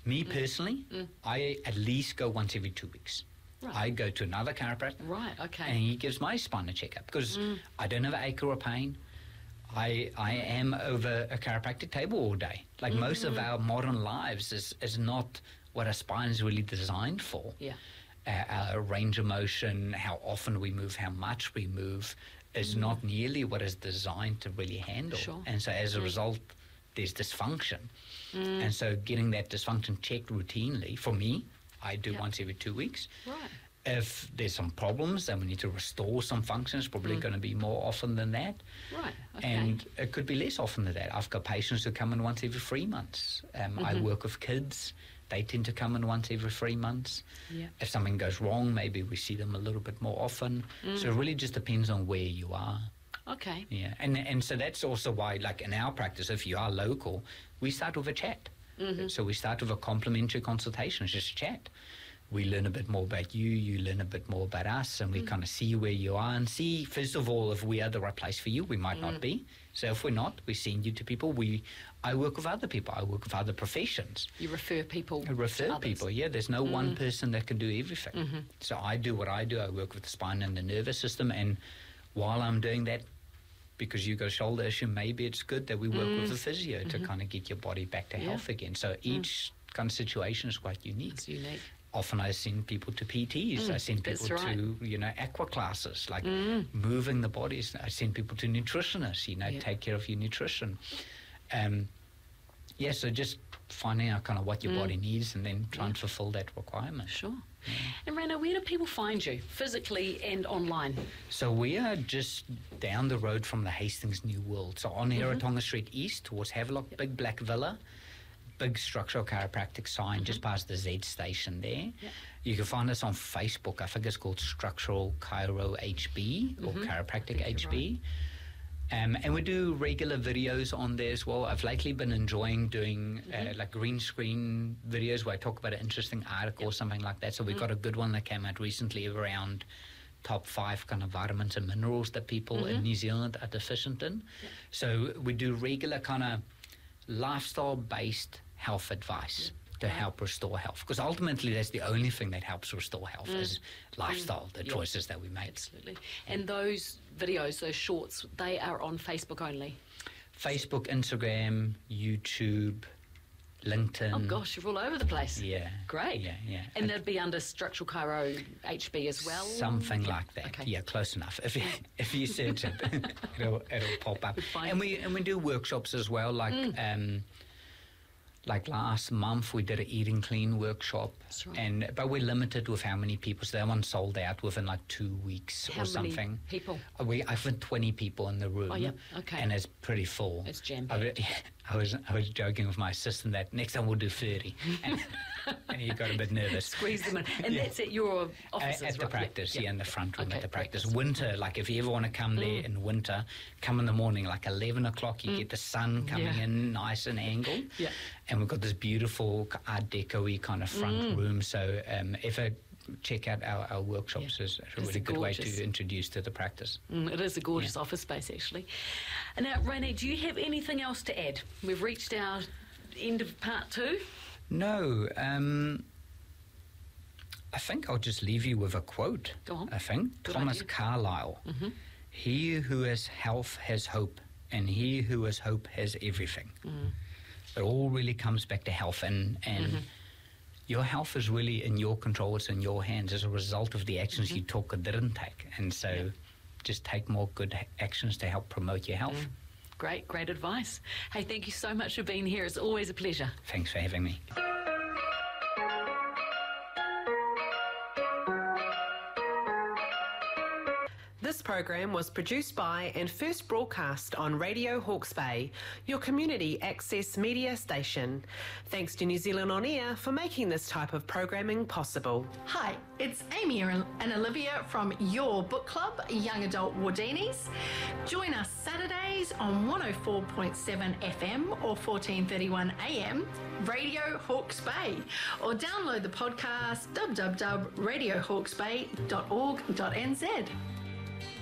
Me personally, I at least go once every 2 weeks. Right. I go to another chiropractor. Right, okay. And he gives my spine a checkup because I don't have ache or pain. I am over a chiropractic table all day. Like most of our modern lives is not what our spine is really designed for. Yeah. Our range of motion, how often we move, how much we move, is not nearly what is designed to really handle. Sure. And so as a result, there's dysfunction. And so getting that dysfunction checked routinely, for me, I do once every 2 weeks. Right. If there's some problems and we need to restore some functions, probably going to be more often than that. Right, okay. And it could be less often than that. I've got patients who come in once every 3 months. I work with kids. They tend to come in once every 3 months. Yeah. If something goes wrong, maybe we see them a little bit more often. So it really just depends on where you are. Okay. Yeah, and so that's also why, like in our practice, if you are local, we start with a chat. So we start with a complimentary consultation, it's just a chat. We learn a bit more about you, you learn a bit more about us, and we kind of see where you are and see, first of all, if we are the right place for you. We might not be. So if we're not, we send you to people. I work with other people. I work with other professions. You refer people I refer to others. people, yeah. There's no one person that can do everything. So I do what I do. I work with the spine and the nervous system, and while I'm doing that, because you've got a shoulder issue, maybe it's good that we work with a physio to kind of get your body back to health again. So each kind of situation is quite unique. It's unique. Often I send people to PTs. I send people to, aqua classes, like moving the bodies. I send people to nutritionists, take care of your nutrition. So just finding out kind of what your body needs and then trying to fulfill that requirement. Sure. And Reino, where do people find you, physically and online? So we are just down the road from the Hastings New World. So on Hiratonga Street East towards Havelock, big black villa, big structural chiropractic sign just past the Z station there. Yeah. You can find us on Facebook. I think it's called Structural Chiro HB or Chiropractic HB. And we do regular videos on there as well. I've lately been enjoying doing like green screen videos where I talk about an interesting article or something like that. So we've got a good one that came out recently around top 5 kind of vitamins and minerals that people in New Zealand are deficient in. So we do regular kind of lifestyle-based health advice to help restore health, because ultimately that's the only thing that helps restore health is lifestyle, the choices that we make. Absolutely. And those videos, those shorts, they are on Facebook only? Facebook, Instagram, YouTube, LinkedIn. Oh gosh, you're all over the place. Yeah. Great. Yeah. And they'd be under Structural Chiro HB as well? Something like that. Okay. Yeah, close enough. If you search it, it'll pop up. And we do workshops as well, like last month we did an eating clean workshop. That's right. But we're limited with how many people. So that one sold out within like 2 weeks or something. How many people? I've had 20 people in the room. Oh, yeah, okay. And it's pretty full. It's jam-packed. I was joking with my assistant that next time we'll do 30. And he got a bit nervous. Squeeze them in. And that's at your offices, At the right? practice, in the front room at the practice. practice. Winter, like if you ever want to come there in winter, come in the morning, like 11 o'clock, you get the sun coming in nice and angled. Yeah. And we've got this beautiful Art Deco-y kind of front room. So if I check out our workshops, it's a really good way to introduce to the practice. It is a gorgeous office space, actually. And now, Reine, do you have anything else to add? We've reached our end of part 2. No, I think I'll just leave you with a quote. Go on. I think Good Thomas idea. Carlyle. He who has health has hope, and he who has hope has everything. It all really comes back to health, and your health is really in your control. It's in your hands as a result of the actions you took or didn't take. And so just take more good actions to help promote your health. Great advice. Hey, thank you so much for being here. It's always a pleasure. Thanks for having me. This program was produced by and first broadcast on Radio Hawke's Bay, your community access media station. Thanks to New Zealand On Air for making this type of programming possible. Hi, it's Amy and Olivia from your book club, Young Adult Wardinis. Join us Saturdays on 104.7 FM or 1431 AM, Radio Hawke's Bay, or download the podcast www.radiohawksbay.org.nz.